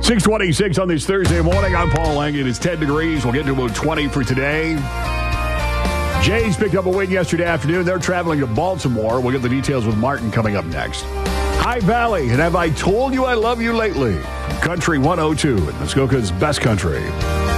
6:26 on this Thursday morning. I'm Paul Langen. It's 10 degrees. We'll get to about 20 for today. Jays picked up a win yesterday afternoon. They're traveling to Baltimore. We'll get the details with Martin coming up next. High Valley, and have I told you I love you lately? Country 102 in Muskoka's best country.